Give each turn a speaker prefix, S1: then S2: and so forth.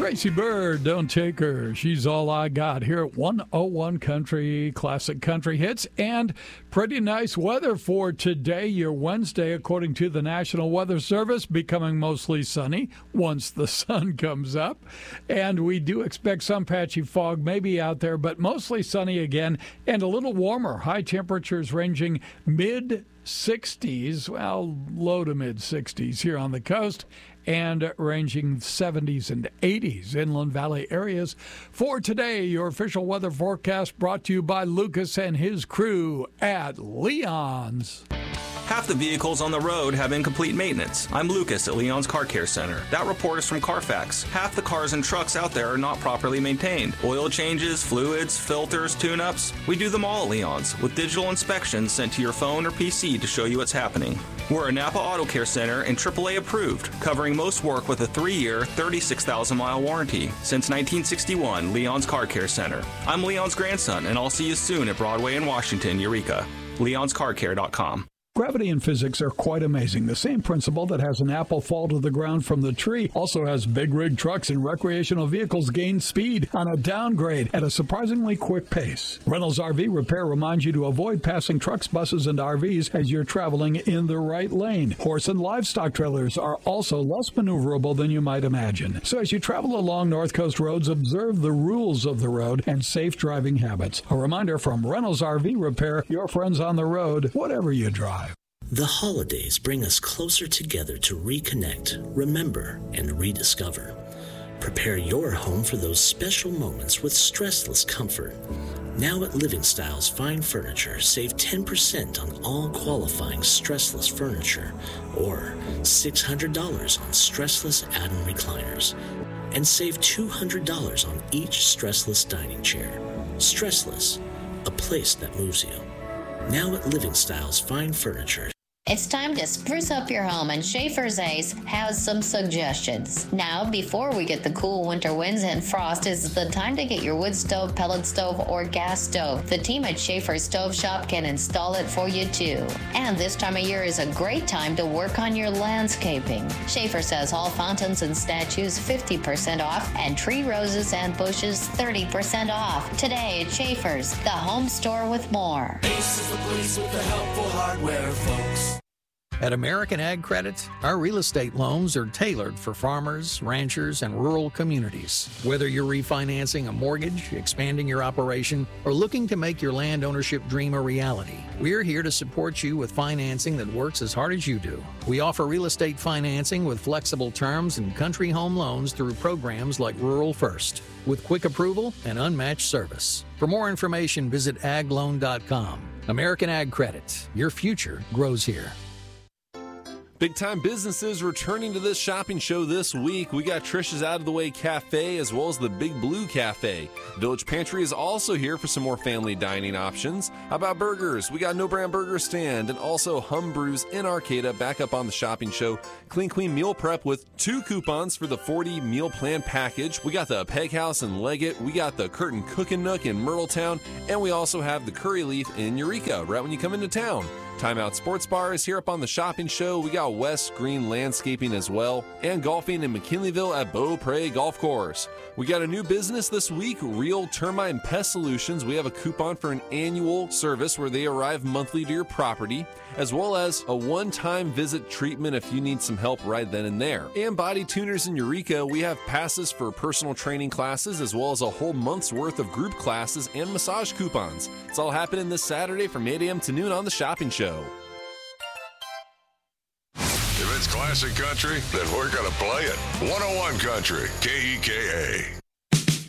S1: Tracy Bird, Don't Take Her. She's all I got here at 101 Country, classic country hits, and pretty nice weather for today, your Wednesday, according to the National Weather Service, becoming mostly sunny once the sun comes up. And we do expect some patchy fog maybe out there, but mostly sunny again and a little warmer. High temperatures ranging mid-60s, well, low to mid-60s here on the coast, and ranging 70s and 80s inland valley areas. For today, your official weather forecast brought to you by Lucas and his crew at Leon's.
S2: Half the vehicles on the road have incomplete maintenance. I'm Lucas at Leon's Car Care Center. That report is from Carfax. Half the cars and trucks out there are not properly maintained. Oil changes, fluids, filters, tune-ups. We do them all at Leon's, with digital inspections sent to your phone or PC to show you what's happening. We're a Napa Auto Care Center and AAA approved, covering most work with a 3-year, 36,000-mile warranty. Since 1961, Leon's Car Care Center. I'm Leon's grandson, and I'll see you soon at Broadway in Washington, Eureka. Leon'sCarCare.com.
S1: Gravity and physics are quite amazing. The same principle that has an apple fall to the ground from the tree also has big rig trucks and recreational vehicles gain speed on a downgrade at a surprisingly quick pace. Reynolds RV Repair reminds you to avoid passing trucks, buses, and RVs as you're traveling in the right lane. Horse and livestock trailers are also less maneuverable than you might imagine. So as you travel along North Coast roads, observe the rules of the road and safe driving habits. A reminder from Reynolds RV Repair, your friends on the road, whatever you drive.
S3: The holidays bring us closer together to reconnect, remember, and rediscover. Prepare your home for those special moments with stressless comfort. Now at Living Styles Fine Furniture, save 10% on all qualifying stressless furniture or $600 on stressless add-on recliners and save $200 on each stressless dining chair. Stressless, a place that moves you. Now at Living Styles Fine Furniture.
S4: It's time to spruce up your home, and Schaefer's Ace has some suggestions. Now, before we get the cool winter winds and frost, is the time to get your wood stove, pellet stove, or gas stove. The team at Schaefer's Stove Shop can install it for you too. And this time of year is a great time to work on your landscaping. Schaefer says all fountains and statues 50% off, and tree roses and bushes 30% off. Today at Schaefer's, the home store with more.
S5: Ace is the place with the helpful hardware, folks.
S6: At American Ag Credit, our real estate loans are tailored for farmers, ranchers, and rural communities. Whether you're refinancing a mortgage, expanding your operation, or looking to make your land ownership dream a reality, we're here to support you with financing that works as hard as you do. We offer real estate financing with flexible terms and country home loans through programs like Rural First, with quick approval and unmatched service. For more information, visit agloan.com. American Ag Credit. Your future grows here.
S7: Big-time businesses returning to this shopping show this week. We got Trish's Out of the Way Cafe as well as the Big Blue Cafe. Village Pantry is also here for some more family dining options. How about burgers? We got No Brand Burger Stand and also Hum Brews in Arcata back up on the shopping show. Clean Queen Meal Prep with 2 coupons for the 40 meal plan package. We got the Peg House in Leggett. We got the Curtin Cookin' Nook in Myrtletown. And we also have the Curry Leaf in Eureka right when you come into town. Timeout Sports Bar is here up on the shopping show. We got West Green Landscaping as well, and golfing in McKinleyville at Beaupre Golf Course. We got a new business this week, Real Termite and Pest Solutions. We have a coupon for an annual service where they arrive monthly to your property, as well as a one-time visit treatment if you need some help right then and there. And Body Tuners in Eureka, we have passes for personal training classes, as well as a whole month's worth of group classes and massage coupons. It's all happening this Saturday from 8 a.m. to noon on the shopping show.
S8: If it's classic country, then we're going to play it. 101 Country, KEKA.